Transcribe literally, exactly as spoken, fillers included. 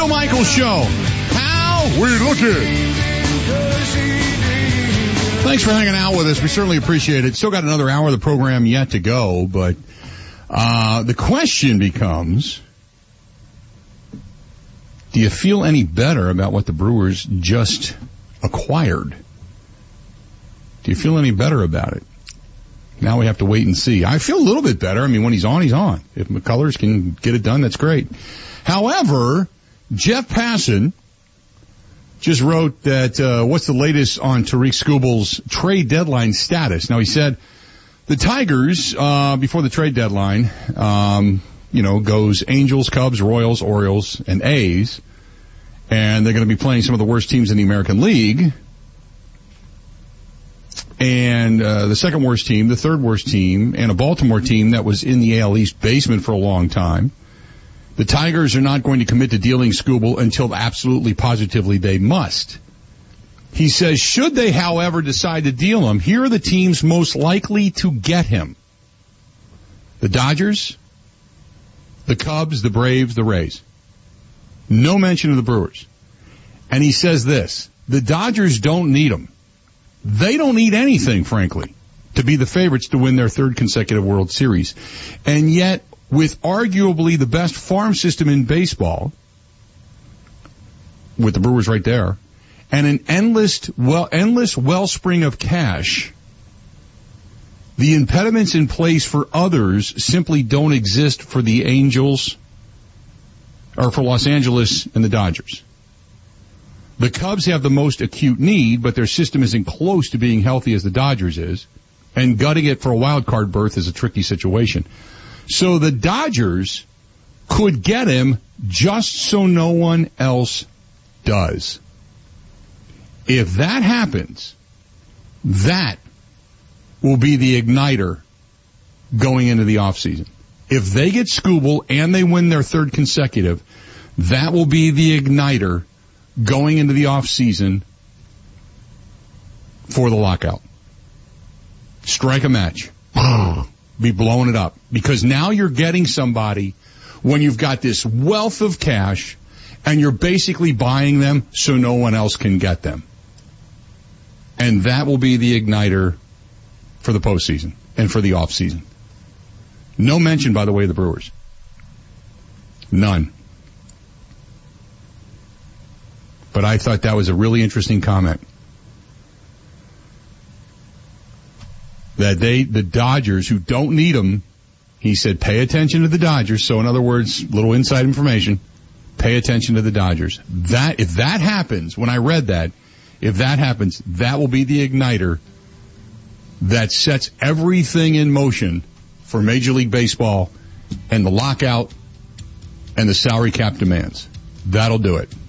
Bill Michaels Show. How we looking? Thanks for hanging out with us. We certainly appreciate it. Still got another hour of the program yet to go, but uh the question becomes, do you feel any better about what the Brewers just acquired? Do you feel any better about it? Now we have to wait and see. I feel a little bit better. I mean, when he's on, he's on. If McCullers can get it done, that's great. However, Jeff Passan just wrote that, uh, what's the latest on Tarik Skubal's trade deadline status? Now, he said the Tigers, uh, before the trade deadline, um, you know, goes Angels, Cubs, Royals, Orioles, and A's. And they're going to be playing some of the worst teams in the American League. And uh, the second worst team, the third worst team, and a Baltimore team that was in the A L East basement for a long time. The Tigers are not going to commit to dealing Skubal until absolutely positively they must. He says, should they, however, decide to deal him, here are the teams most likely to get him. The Dodgers, the Cubs, the Braves, the Rays. No mention of the Brewers. And he says this, the Dodgers don't need him. They don't need anything, frankly, to be the favorites to win their third consecutive World Series. And yet, with arguably the best farm system in baseball, with the Brewers right there, and an endless, well, endless wellspring of cash, the impediments in place for others simply don't exist for the Angels or for Los Angeles and the Dodgers. The Cubs have the most acute need, but their system isn't close to being healthy as the Dodgers is, and gutting it for a wild card berth is a tricky situation. So the Dodgers could get him just so no one else does. If that happens, that will be the igniter going into the offseason. If they get Skubal and they win their third consecutive, that will be the igniter going into the offseason for the lockout. Strike a match. Be blowing it up. Because now you're getting somebody when you've got this wealth of cash and you're basically buying them so no one else can get them. And that will be the igniter for the postseason and for the offseason. No mention, by the way, of the Brewers. None. But I thought that was a really interesting comment. That they, the Dodgers, who don't need them, he said, pay attention to the Dodgers. So in other words, little inside information, pay attention to the Dodgers. That, if that happens, when I read that, if that happens, that will be the igniter that sets everything in motion for Major League Baseball and the lockout and the salary cap demands. That'll do it.